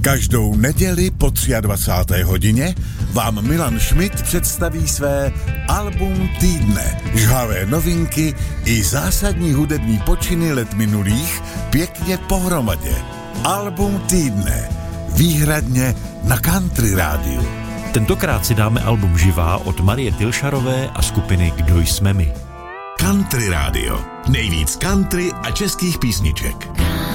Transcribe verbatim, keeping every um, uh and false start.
Každou neděli po dvacáté třetí hodině vám Milan Schmidt představí své album týdne. Žhavé novinky i zásadní hudební počiny let minulých pěkně pohromadě. Album týdne. Výhradně na Country rádiu. Tentokrát si dáme album Živá od Marie Tilšarové a skupiny Kdo jsme my. Country rádio. Nejvíc country a českých písniček.